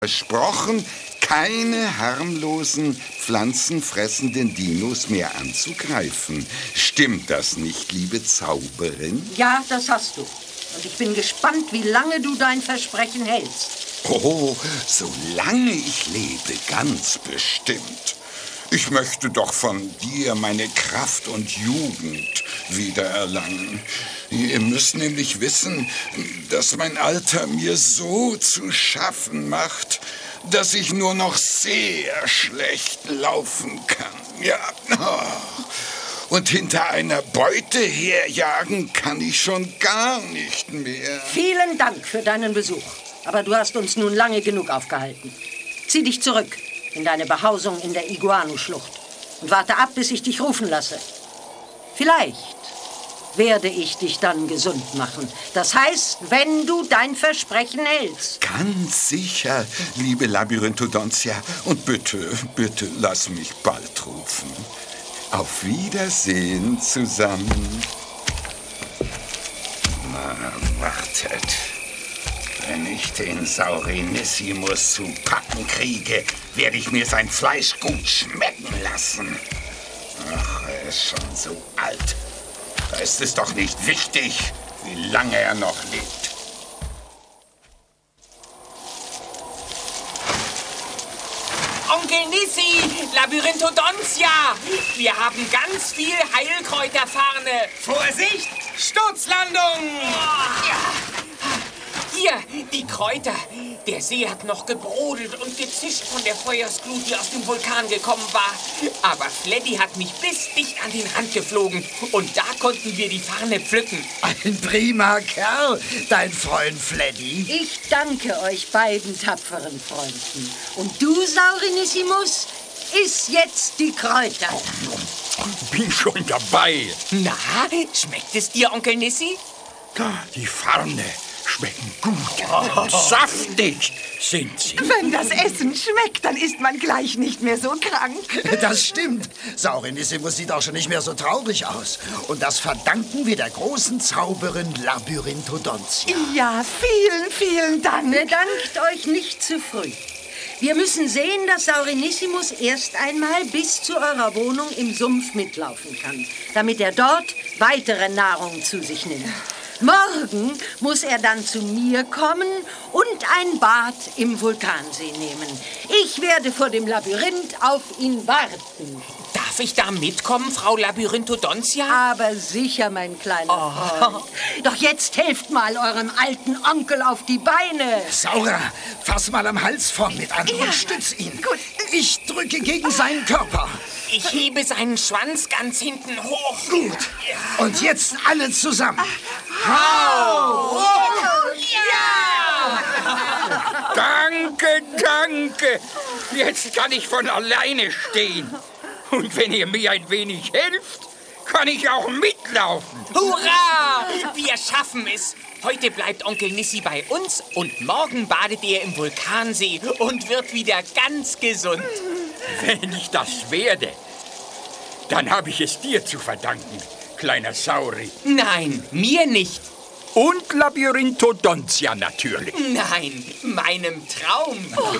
versprochen, keine harmlosen, pflanzenfressenden Dinos mehr anzugreifen. Stimmt das nicht, liebe Zauberin? Ja, das hast du. Und ich bin gespannt, wie lange du dein Versprechen hältst. Oh, solange ich lebe, ganz bestimmt. Ich möchte doch von dir meine Kraft und Jugend wiedererlangen. Ihr müsst nämlich wissen, dass mein Alter mir so zu schaffen macht, dass ich nur noch sehr schlecht laufen kann. Ja, und hinter einer Beute herjagen kann ich schon gar nicht mehr. Vielen Dank für deinen Besuch. Aber du hast uns nun lange genug aufgehalten. Zieh dich zurück in deine Behausung in der Iguanu-Schlucht und warte ab, bis ich dich rufen lasse. Vielleicht werde ich dich dann gesund machen. Das heißt, wenn du dein Versprechen hältst. Ganz sicher, liebe Labyrinthodontia. Und bitte, bitte lass mich bald rufen. Auf Wiedersehen zusammen. Na, wartet. Wenn ich den Saurinissimus zu packen kriege, werde ich mir sein Fleisch gut schmecken lassen. Ach, er ist schon so alt. Da ist es doch nicht wichtig, wie lange er noch lebt. Onkel Nissi, Labyrinthodontia, wir haben ganz viel Heilkräuterfarne. Vorsicht, Sturzlandung! Hier, die Kräuter. Der See hat noch gebrodelt und gezischt von der Feuersglut, die aus dem Vulkan gekommen war. Aber Fleddy hat mich bis dicht an den Rand geflogen. Und da konnten wir die Farne pflücken. Ein prima Kerl, dein Freund Fleddy. Ich danke euch beiden tapferen Freunden. Und du, Saurinissimus, iss jetzt die Kräuter. Bin schon dabei. Na, schmeckt es dir, Onkel Nissi? Die Farne schmecken gut und saftig sind sie. Wenn das Essen schmeckt, dann ist man gleich nicht mehr so krank. Das stimmt. Saurinissimus sieht auch schon nicht mehr so traurig aus. Und das verdanken wir der großen Zauberin Labyrinthodontia. Ja, vielen, vielen Dank. Bedankt euch nicht zu früh. Wir müssen sehen, dass Saurinissimus erst einmal bis zu eurer Wohnung im Sumpf mitlaufen kann, damit er dort weitere Nahrung zu sich nimmt. Morgen muss er dann zu mir kommen und ein Bad im Vulkansee nehmen. Ich werde vor dem Labyrinth auf ihn warten. Darf ich da mitkommen, Frau Labyrinthodontia? Aber sicher, mein kleiner Freund. Doch jetzt helft mal eurem alten Onkel auf die Beine. Saura, fass mal am Halsform mit an und stütz ihn. Gut. Ich drücke gegen seinen Körper. Ich hebe seinen Schwanz ganz hinten hoch. Gut. Und jetzt alle zusammen. Hau! Ja! Danke, danke. Jetzt kann ich von alleine stehen. Und wenn ihr mir ein wenig helft, kann ich auch mitlaufen. Hurra! Wir schaffen es. Heute bleibt Onkel Nissi bei uns und morgen badet er im Vulkansee und wird wieder ganz gesund. Wenn ich das werde, dann habe ich es dir zu verdanken, kleiner Sauri. Nein, mir nicht. Und Labyrinthodontia natürlich. Nein, meinem Traum.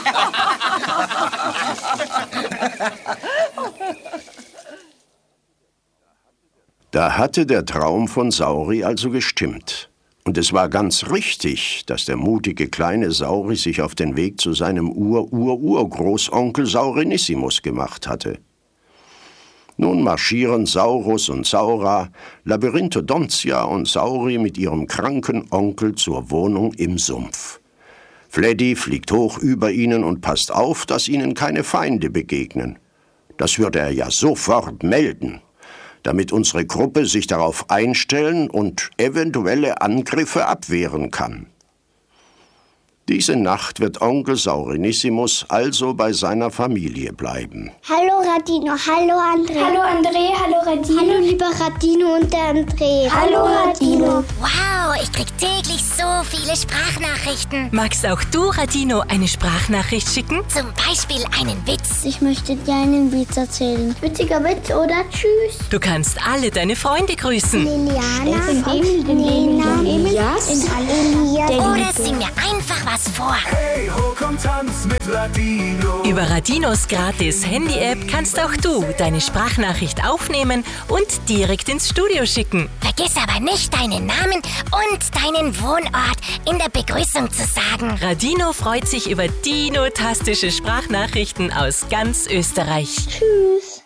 Da hatte der Traum von Sauri also gestimmt. Und es war ganz richtig, dass der mutige kleine Sauri sich auf den Weg zu seinem Urgroßonkel Saurinissimus gemacht hatte. Nun marschieren Saurus und Saura, Labyrinthodontia und Sauri mit ihrem kranken Onkel zur Wohnung im Sumpf. Fleddy fliegt hoch über ihnen und passt auf, dass ihnen keine Feinde begegnen. Das würde er ja sofort melden, damit unsere Gruppe sich darauf einstellen und eventuelle Angriffe abwehren kann. Diese Nacht wird Onkel Saurinissimus also bei seiner Familie bleiben. Hallo Radino, hallo André. Hallo André, hallo Radino. Hallo lieber Radino und der André. Hallo Radino. Wow, ich krieg täglich so so viele Sprachnachrichten. Magst auch du Radino eine Sprachnachricht schicken? Zum Beispiel einen Witz. Ich möchte dir einen Witz erzählen. Witziger Witz, oder? Tschüss. Du kannst alle deine Freunde grüßen. Liliana, Elias, Oder sing mir einfach was vor. Hey, ho, komm, tanz mit Radino. Über Radinos gratis Handy-App kannst auch du deine Sprachnachricht aufnehmen und direkt ins Studio schicken. Vergiss aber nicht, deinen Namen und deinen Wohnort in der Begrüßung zu sagen. Radino freut sich über dinotastische Sprachnachrichten aus ganz Österreich. Tschüss.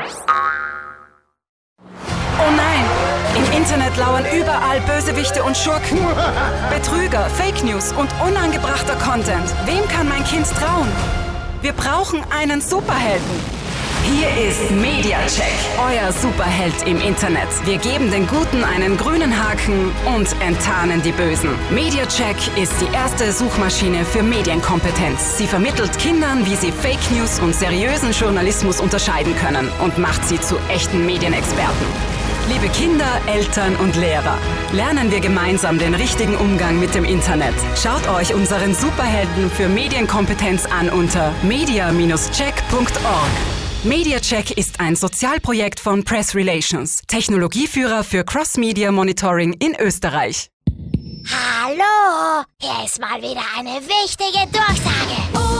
Oh nein! Im Internet lauern überall Bösewichte und Schurken. Betrüger, Fake News und unangebrachter Content. Wem kann mein Kind trauen? Wir brauchen einen Superhelden. Hier ist MediaCheck, euer Superheld im Internet. Wir geben den Guten einen grünen Haken und enttarnen die Bösen. MediaCheck ist die erste Suchmaschine für Medienkompetenz. Sie vermittelt Kindern, wie sie Fake News und seriösen Journalismus unterscheiden können und macht sie zu echten Medienexperten. Liebe Kinder, Eltern und Lehrer, lernen wir gemeinsam den richtigen Umgang mit dem Internet. Schaut euch unseren Superhelden für Medienkompetenz an unter media-check.org. MediaCheck ist ein Sozialprojekt von Press Relations, Technologieführer für Cross-Media Monitoring in Österreich. Hallo, hier ist mal wieder eine wichtige Durchsage.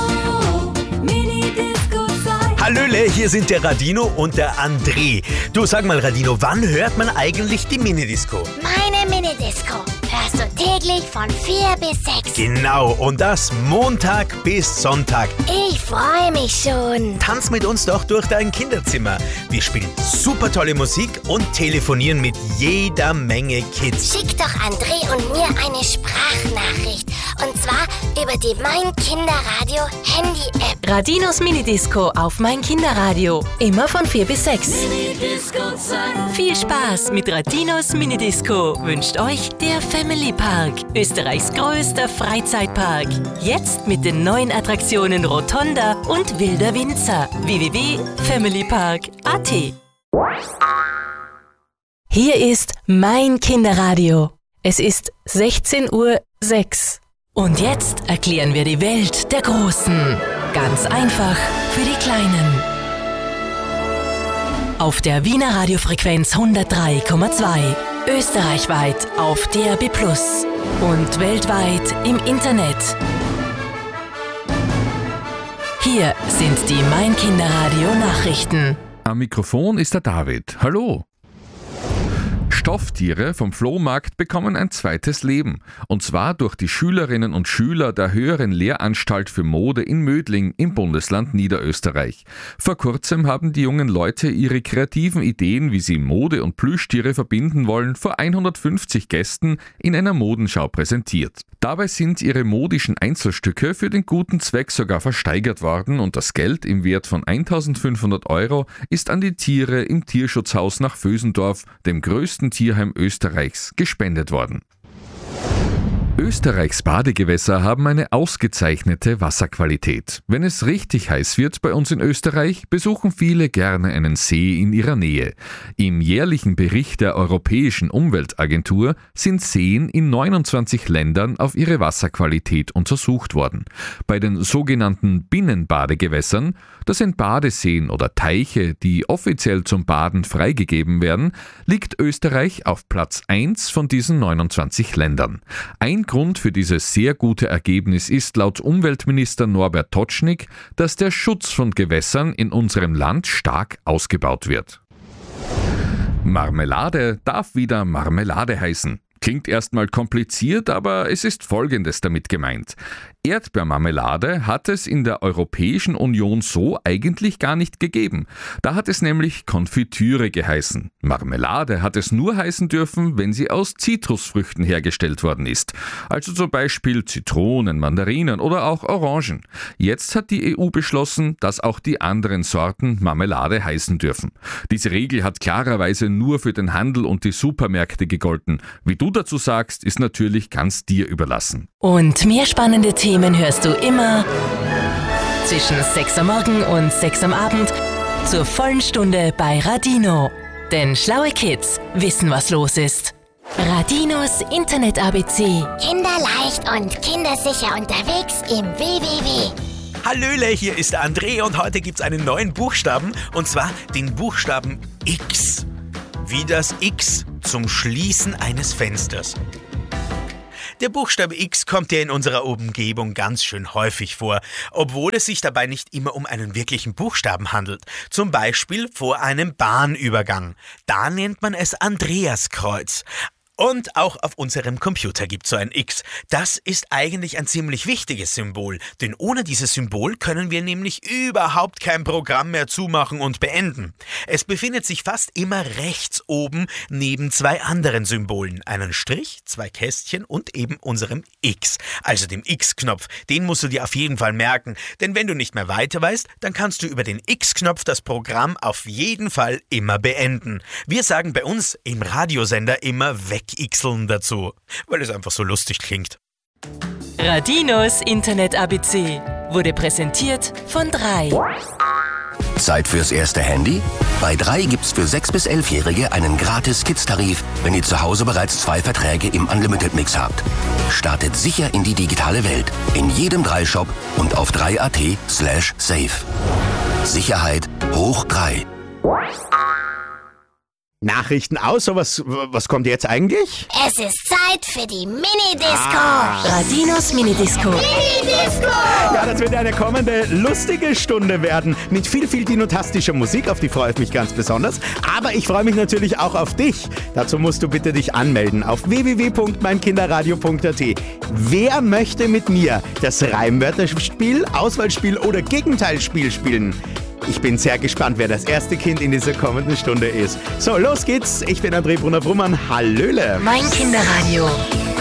Hallöle, hier sind der Radino und der André. Du, sag mal Radino, wann hört man eigentlich die Minidisco? Meine Minidisco hörst du täglich von 4 bis 6. Genau, und das Montag bis Sonntag. Ich freue mich schon. Tanz mit uns doch durch dein Kinderzimmer. Wir spielen super tolle Musik und telefonieren mit jeder Menge Kids. Schick doch André und mir eine Sprachnachricht. Und zwar über die Mein Kinderradio Handy-App. Radinos Minidisco auf Mein Kinderradio. Immer von 4 bis 6. Viel Spaß mit Radinos Minidisco wünscht euch der Family Park, Österreichs größter Freizeitpark. Jetzt mit den neuen Attraktionen Rotonda und Wilder Winzer. www.familypark.at. Hier ist Mein Kinderradio. Es ist 16:06 Uhr. Und jetzt erklären wir die Welt der Großen. Ganz einfach für die Kleinen. Auf der Wiener Radiofrequenz 103,2. Österreichweit auf DAB+ und weltweit im Internet. Hier sind die Mein Kinderradio Nachrichten. Am Mikrofon ist der David. Hallo. Stofftiere vom Flohmarkt bekommen ein zweites Leben. Und zwar durch die Schülerinnen und Schüler der Höheren Lehranstalt für Mode in Mödling im Bundesland Niederösterreich. Vor kurzem haben die jungen Leute ihre kreativen Ideen, wie sie Mode und Plüschtiere verbinden wollen, vor 150 Gästen in einer Modenschau präsentiert. Dabei sind ihre modischen Einzelstücke für den guten Zweck sogar versteigert worden und das Geld im Wert von 1.500 € ist an die Tiere im Tierschutzhaus nach Vösendorf, dem größten Tierheim Österreichs, gespendet worden. Österreichs Badegewässer haben eine ausgezeichnete Wasserqualität. Wenn es richtig heiß wird bei uns in Österreich, besuchen viele gerne einen See in ihrer Nähe. Im jährlichen Bericht der Europäischen Umweltagentur sind Seen in 29 Ländern auf ihre Wasserqualität untersucht worden. Bei den sogenannten Binnenbadegewässern, das sind Badeseen oder Teiche, die offiziell zum Baden freigegeben werden, liegt Österreich auf Platz 1 von diesen 29 Ländern. Ein Grund für dieses sehr gute Ergebnis ist laut Umweltminister Norbert Totschnig, dass der Schutz von Gewässern in unserem Land stark ausgebaut wird. Marmelade darf wieder Marmelade heißen. Klingt erstmal kompliziert, aber es ist Folgendes damit gemeint. Erdbeermarmelade hat es in der Europäischen Union so eigentlich gar nicht gegeben. Da hat es nämlich Konfitüre geheißen. Marmelade hat es nur heißen dürfen, wenn sie aus Zitrusfrüchten hergestellt worden ist. Also zum Beispiel Zitronen, Mandarinen oder auch Orangen. Jetzt hat die EU beschlossen, dass auch die anderen Sorten Marmelade heißen dürfen. Diese Regel hat klarerweise nur für den Handel und die Supermärkte gegolten. Wie du dazu sagst, ist natürlich ganz dir überlassen. Und mehr spannende Themen hörst du immer zwischen 6 am Morgen und 6 am Abend zur vollen Stunde bei Radino. Denn schlaue Kids wissen, was los ist. Radinos Internet-ABC. Kinderleicht und kindersicher unterwegs im WWW. Hallöle, hier ist der André und heute gibt's einen neuen Buchstaben, und zwar den Buchstaben X. Wie das X zum Schließen eines Fensters. Der Buchstabe X kommt ja in unserer Umgebung ganz schön häufig vor, obwohl es sich dabei nicht immer um einen wirklichen Buchstaben handelt. Zum Beispiel vor einem Bahnübergang. Da nennt man es Andreaskreuz. Und auch auf unserem Computer gibt es so ein X. Das ist eigentlich ein ziemlich wichtiges Symbol, denn ohne dieses Symbol können wir nämlich überhaupt kein Programm mehr zumachen und beenden. Es befindet sich fast immer rechts oben neben zwei anderen Symbolen. Einen Strich, zwei Kästchen und eben unserem X, also dem X-Knopf. Den musst du dir auf jeden Fall merken, denn wenn du nicht mehr weiter weißt, dann kannst du über den X-Knopf das Programm auf jeden Fall immer beenden. Wir sagen bei uns im Radiosender immer Wegixeln dazu, weil es einfach so lustig klingt. Radinos Internet-ABC wurde präsentiert von 3. Zeit fürs erste Handy? Bei 3 gibt's für 6- bis 11-Jährige einen gratis Kids-Tarif, wenn ihr zu Hause bereits 2 Verträge im Unlimited-Mix habt. Startet sicher in die digitale Welt, in jedem 3-Shop und auf 3.at/safe. Sicherheit hoch 3. Nachrichten aus, so was kommt jetzt eigentlich? Es ist Zeit für die Mini-Disco. Radinos Mini-Disco. Mini-Disco! Ja, das wird eine kommende lustige Stunde werden. Mit viel dinotastischer Musik, auf die freue ich mich ganz besonders. Aber ich freue mich natürlich auch auf dich. Dazu musst du bitte dich anmelden auf www.meinkinderradio.at. Wer möchte mit mir das Reimwörterspiel, Auswahlspiel oder Gegenteilspiel spielen? Ich bin sehr gespannt, wer das erste Kind in dieser kommenden Stunde ist. So, los geht's. Ich bin André Brunner-Brummann. Hallöle. Mein Kinderradio.